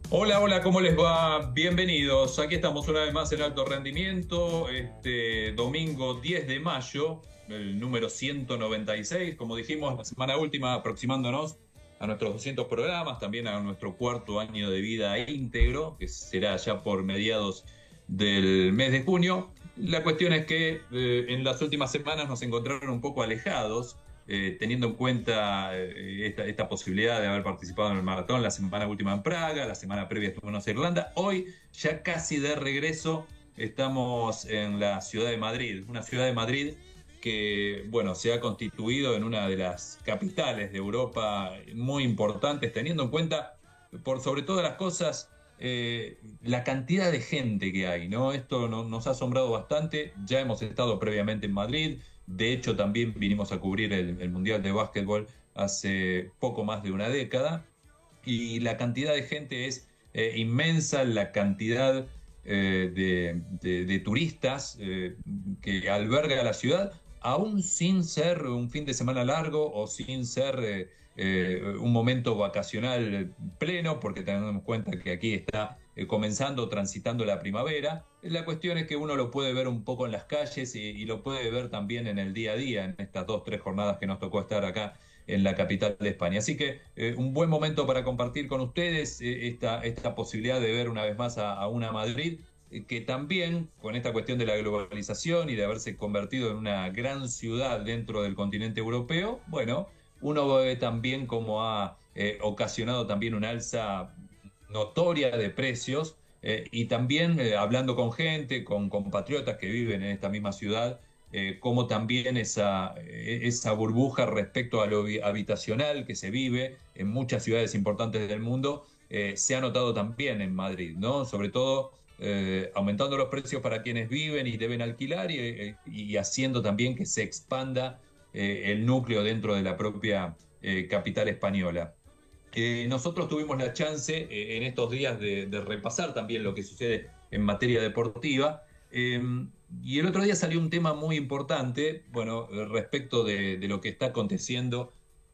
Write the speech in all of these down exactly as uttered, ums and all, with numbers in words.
Hola, hola, ¿cómo les va? Bienvenidos. Aquí estamos una vez más en Alto Rendimiento, este domingo diez de mayo, el número ciento noventa y seis. Como dijimos, la semana última aproximándonos a nuestros doscientos programas, también a nuestro cuarto año de vida íntegro, que será ya por mediados del mes de junio. La cuestión es que eh, en las últimas semanas nos encontraron un poco alejados, eh, teniendo en cuenta eh, esta, esta, posibilidad de haber participado en el maratón la semana última en Praga, la semana previa estuvo en Nueva Irlanda. Hoy, ya casi de regreso, estamos en la ciudad de Madrid, una ciudad de Madrid que, bueno, se ha constituido en una de las capitales de Europa muy importantes, teniendo en cuenta, por sobre todas las cosas, eh, la cantidad de gente que hay, ¿no? Esto no, nos ha asombrado bastante. Ya hemos estado previamente en Madrid. De hecho, también vinimos a cubrir el, el Mundial de Básquetbol hace poco más de una década. Y la cantidad de gente es eh, inmensa, la cantidad eh, de, de, de, turistas eh, que alberga la ciudad, aún sin ser un fin de semana largo o sin ser eh, eh, un momento vacacional pleno, porque tenemos en cuenta que aquí está eh, comenzando, transitando la primavera. La cuestión es que uno lo puede ver un poco en las calles y, y lo puede ver también en el día a día, en estas dos, tres jornadas que nos tocó estar acá en la capital de España. Así que eh, un buen momento para compartir con ustedes eh, esta, esta posibilidad de ver una vez más a, a una Madrid eh, que también, con esta cuestión de la globalización y de haberse convertido en una gran ciudad dentro del continente europeo, bueno, uno ve también cómo ha eh, ocasionado también una alza notoria de precios eh, y también eh, hablando con gente, con compatriotas que viven en esta misma ciudad, eh, como también esa, eh, esa burbuja respecto a lo habitacional que se vive en muchas ciudades importantes del mundo, eh, se ha notado también en Madrid, ¿no? Sobre todo eh, aumentando los precios para quienes viven y deben alquilar y, eh, y haciendo también que se expanda eh, el núcleo dentro de la propia eh, capital española. Eh, nosotros tuvimos la chance eh, en estos días de, de, repasar también lo que sucede en materia deportiva. Eh, y el otro día salió un tema muy importante, bueno, respecto de, de lo que está aconteciendo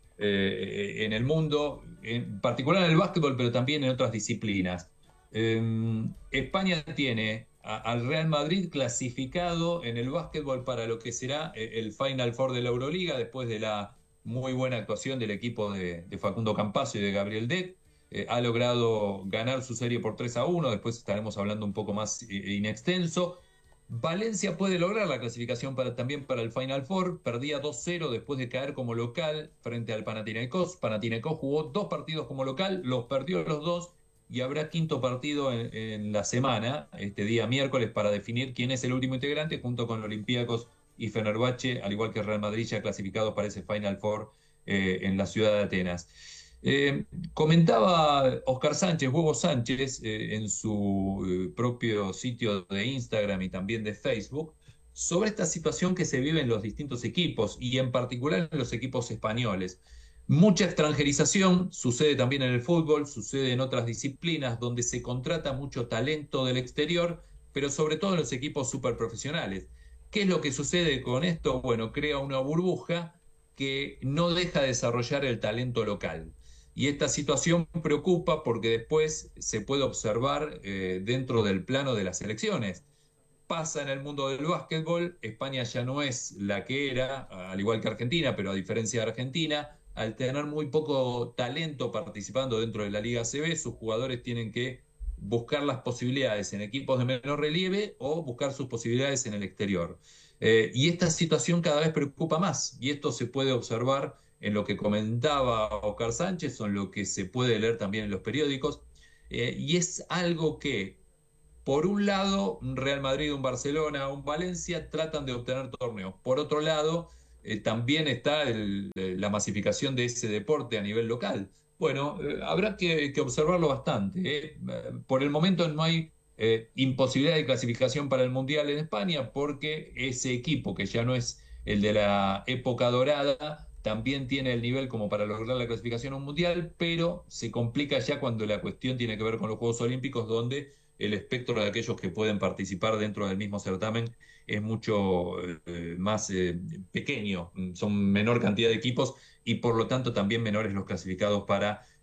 eh, en el mundo, en particular en el básquetbol, pero también en otras disciplinas. Eh, España tiene a, al Real Madrid clasificado en el básquetbol para lo que será el Final Four de la Euroliga después de la muy buena actuación del equipo de, de Facundo Campazzo y de Gabriel Deck. Eh, ha logrado ganar su serie por tres a uno, después estaremos hablando un poco más eh, in extenso. Valencia puede lograr la clasificación para, también para el Final Four. Perdía dos cero después de caer como local frente al Panathinaikos. Panathinaikos jugó dos partidos como local, los perdió los dos y habrá quinto partido en, en la semana, este día miércoles, para definir quién es el último integrante junto con Olympiacos y Fenerbahce, al igual que Real Madrid, ya clasificados para ese Final Four eh, en la ciudad de Atenas. Eh, comentaba Oscar Sánchez, Hugo Sánchez, eh, en su eh, propio sitio de Instagram y también de Facebook, sobre esta situación que se vive en los distintos equipos y en particular en los equipos españoles. Mucha extranjerización sucede también en el fútbol, sucede en otras disciplinas donde se contrata mucho talento del exterior, pero sobre todo en los equipos superprofesionales. ¿Qué es lo que sucede con esto? Bueno, crea una burbuja que no deja de desarrollar el talento local. Y esta situación preocupa porque después se puede observar eh, dentro del plano de las elecciones. Pasa en el mundo del básquetbol, España ya no es la que era, al igual que Argentina, pero a diferencia de Argentina, al tener muy poco talento participando dentro de la Liga A C B, sus jugadores tienen que buscar las posibilidades en equipos de menor relieve o buscar sus posibilidades en el exterior. Eh, y esta situación cada vez preocupa más, y esto se puede observar en lo que comentaba Oscar Sánchez o en lo que se puede leer también en los periódicos, eh, y es algo que por un lado, un Real Madrid, un Barcelona, un Valencia tratan de obtener torneos. Por otro lado, eh, también está el, eh, la masificación de ese deporte a nivel local. Bueno, eh, habrá que, que, observarlo bastante. ¿eh? Por el momento no hay eh, imposibilidad de clasificación para el Mundial en España porque ese equipo, que ya no es el de la época dorada, también tiene el nivel como para lograr la clasificación a un Mundial, pero se complica ya cuando la cuestión tiene que ver con los Juegos Olímpicos, donde el espectro de aquellos que pueden participar dentro del mismo certamen es mucho eh, más eh, pequeño, son menor cantidad de equipos y por lo tanto también menores los clasificados para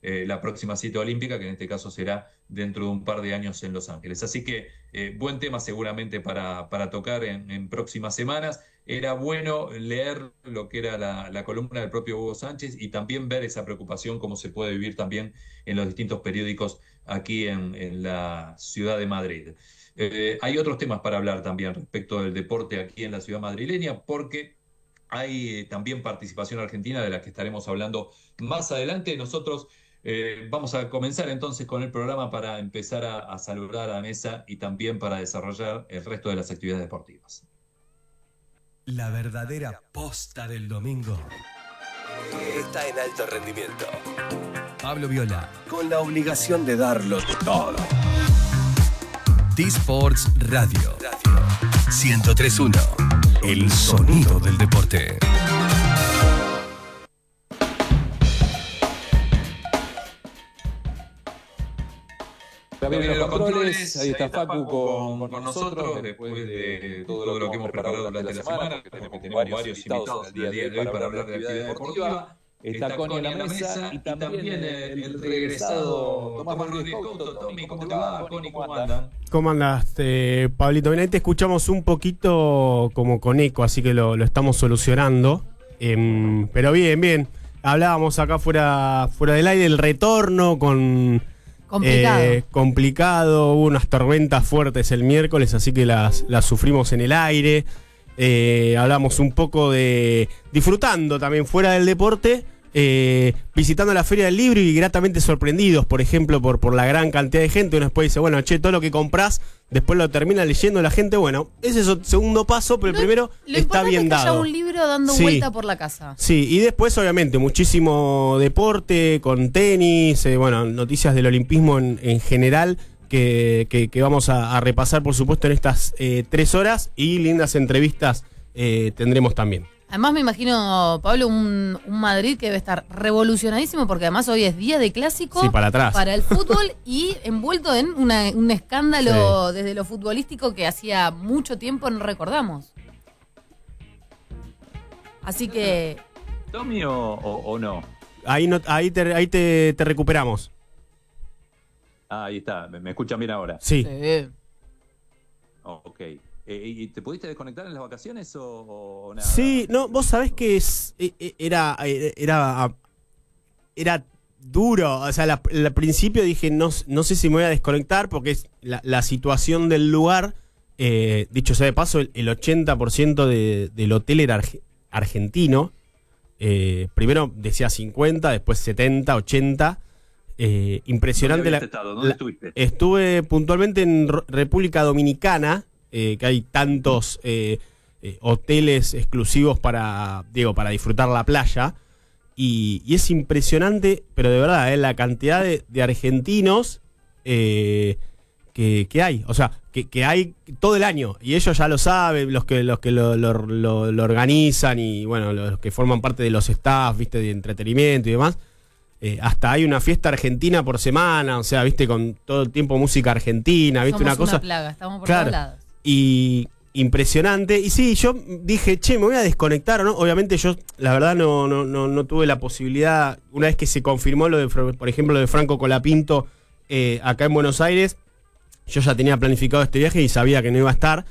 eh, la próxima cita olímpica, que en este caso será dentro de un par de años en Los Ángeles. Así que eh, buen tema seguramente para, para tocar en, en próximas semanas. Era bueno leer lo que era la, la columna del propio Hugo Sánchez y también ver esa preocupación, cómo se puede vivir también en los distintos periódicos aquí en, en la ciudad de Madrid. Eh, hay otros temas para hablar también respecto del deporte aquí en la ciudad madrileña, porque hay eh, también participación argentina de la que estaremos hablando más adelante. Nosotros eh, vamos a comenzar entonces con el programa para empezar a, a saludar a la mesa y también para desarrollar el resto de las actividades deportivas. La verdadera posta del domingo está en Alto Rendimiento. Pablo Viola, con la obligación de darlo todo. T-Sports Radio. ciento tres punto uno. El sonido del deporte. También los controles, ahí está Facu con, con nosotros, después de todo lo que hemos preparado durante la semana, que tenemos, tenemos varios invitados el día de hoy para hablar de actividad deportiva. Está Connie en la mesa y también el, el regresado Tomás Rodríguez Couto. Tommy, ¿cómo te va? Connie, ¿cómo andan? ¿Cómo andas, eh, Pablito? Bien, ahí te escuchamos un poquito como con eco, así que lo, lo estamos solucionando. Eh, pero bien, bien. Hablábamos acá fuera, fuera del aire, el retorno con... Complicado. Eh, complicado, hubo unas tormentas fuertes el miércoles, así que las, las sufrimos en el aire. Eh, hablamos un poco de disfrutando también fuera del deporte, eh, visitando la Feria del Libro y gratamente sorprendidos, por ejemplo, por, por la gran cantidad de gente. Uno después dice, bueno, che, todo lo que comprás, después lo termina leyendo la gente. Bueno, ese es el segundo paso, pero lo, el primero lo está bien es que dado. haya un libro dando Sí. vuelta por la casa. Sí, y después obviamente muchísimo deporte con tenis, eh, bueno, noticias del olimpismo en, en general que, que, que vamos a, a repasar por supuesto en estas eh, tres horas y lindas entrevistas eh, tendremos también. Además me imagino, Pablo, un, un Madrid que debe estar revolucionadísimo porque además hoy es día de clásico Sí, para atrás. para el fútbol y envuelto en una, un escándalo Sí. desde lo futbolístico que hacía mucho tiempo no recordamos. Así que... ¿Tommy o, o, o no? Ahí, no, ahí, te, ahí te, te recuperamos. Ah, ahí está. ¿Me, me escuchan bien ahora? Sí. Sí. Oh, ok. Eh, ¿Y te pudiste desconectar en las vacaciones o, o nada? Sí, no, vos sabés que es, e- e- era, era, era duro. O sea, la- al principio dije, no, no sé si me voy a desconectar porque es la, la situación del lugar. Eh, dicho sea de paso, el, el ochenta por ciento de, del hotel era arge- argentino. Eh, primero decía cincuenta, después setenta, ochenta. Eh, impresionante. ¿Dónde la, habías estado? ¿Dónde la- estuviste? Estuve puntualmente en R- República Dominicana, eh, que hay tantos eh, eh, hoteles exclusivos para, digo, para disfrutar la playa. Y, y es impresionante, pero de verdad, eh, la cantidad de, de argentinos eh, que, que hay. O sea, que, que hay todo el año. Y ellos ya lo saben, los que, los que lo, lo, lo- lo organizan y bueno, los que forman parte de los staff, viste, de entretenimiento y demás. Eh, hasta hay una fiesta argentina por semana, o sea, viste, con todo el tiempo música argentina, viste, Somos una cosa. plaga, estamos por Claro. todos lados. Y impresionante. Y sí, yo dije, che, me voy a desconectar, ¿no? Obviamente yo, la verdad, no, no, no, no tuve la posibilidad. Una vez que se confirmó lo de, por ejemplo, lo de Franco Colapinto eh, acá en Buenos Aires, yo ya tenía planificado este viaje y sabía que no iba a estar.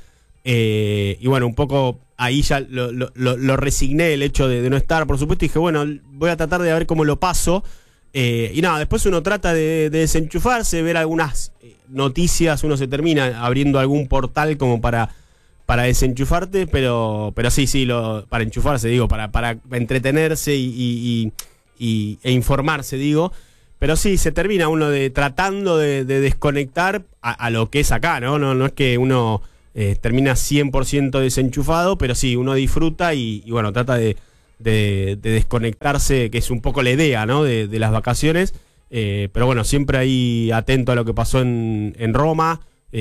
Eh, y bueno, un poco ahí ya lo, lo, lo, lo resigné el hecho de, de no estar, por supuesto. Y dije, bueno, voy a tratar de ver cómo lo paso. Eh, y nada, después uno trata de, de desenchufarse, ver algunas eh, noticias, uno se termina abriendo algún portal como para, para desenchufarte, pero, pero sí, sí, lo, para enchufarse, digo, para, para entretenerse y, y, y, y- e informarse, digo. Pero sí, se termina uno de tratando de, de desconectar a, a lo que es acá, ¿no? No, no es que uno eh, termina cien por ciento desenchufado, pero sí, uno disfruta y, y bueno, trata de... De, de desconectarse, que es un poco la idea, ¿no? de, de las vacaciones, eh, pero bueno, siempre ahí atento a lo que pasó en, en Roma,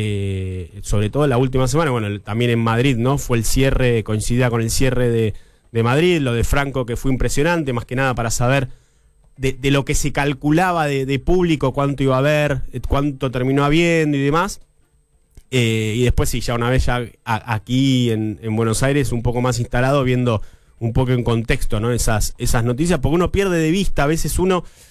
eh, sobre todo la última semana, bueno, también en Madrid, ¿no? Fue el cierre, coincidía con el cierre de, de Madrid, lo de Franco que fue impresionante, más que nada para saber de, de lo que se calculaba de, de público, cuánto iba a haber, cuánto terminó habiendo y demás. Eh, y después sí, ya una vez ya a, aquí en, en Buenos Aires, un poco más instalado, viendo un poco en contexto, ¿no? Esas, esas noticias, porque uno pierde de vista, a veces uno